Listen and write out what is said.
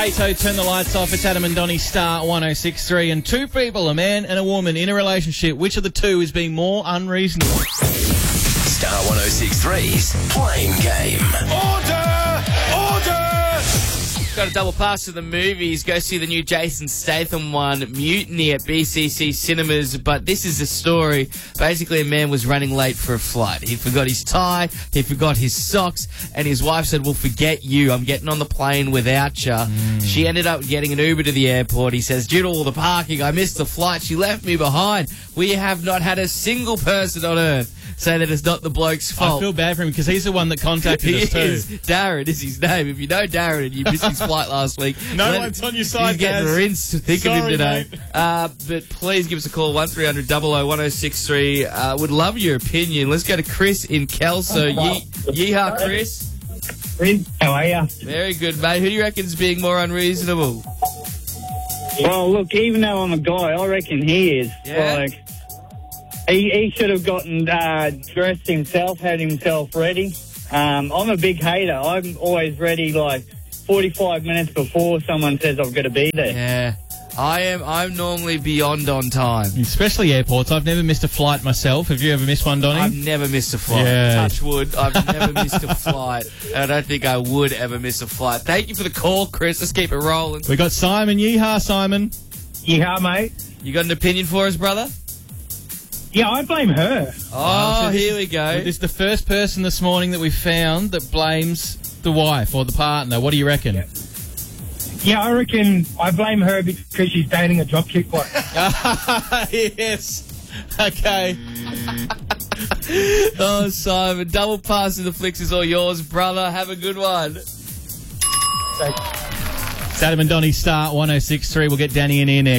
Kato, turn the lights off. It's Adam and Donnie, Star 106.3. And two people, a man and a woman, in a relationship. Which of the two is being more unreasonable? Star 106.3's Blame Game. Order! Got a double pass to the movies. Go see the new Jason Statham one, Mutiny, at BCC Cinemas. But this is the story. Basically, a man was running late for a flight. He forgot his tie, he forgot his socks, and his wife said, well, forget you. I'm getting on the plane without you. She ended up getting an Uber to the airport. He says, due to all the parking, I missed the flight. She left me behind. We have not had a single person on earth say that it's not the bloke's fault. I feel bad for him because he's the one that contacted us too. Darren is his name. If you know Darren and you missed his flight last week, no one's on your side, he's getting Gaz. rinsed. Think of him today. Mate. But please give us a call, 1300 00 1063. Would love your opinion. Let's go to Chris in Kelso. Yeehaw, Chris. How are you? Very good, mate. Who do you reckon is being more unreasonable? Well, look, even though I'm a guy, I reckon he is. Yeah? Like, he should have gotten dressed himself, had himself ready. I'm a big hater. I'm always ready, like, 45 minutes before someone says I've got to be there. Yeah. I'm normally beyond on time. Especially airports. I've never missed a flight myself. Have you ever missed one, Donnie? I've never missed a flight. Yeah. Touch wood. I've never missed a flight. I don't think I would ever miss a flight. Thank you for the call, Chris. Let's keep it rolling. We got Simon. Yeehaw, Simon. Yeah, mate. You got an opinion for us, brother? Yeah, I blame her. Oh, here we go. This is the first person this morning that we found that blames the wife or the partner. What do you reckon? Yeah, I reckon I blame her because she's dating a dropkick bloke. Yes. Okay. Oh, Simon, double pass to the flicks is all yours, brother. Have a good one. It's Adam and Donnie, Star 106.3. We'll get Danny in here next.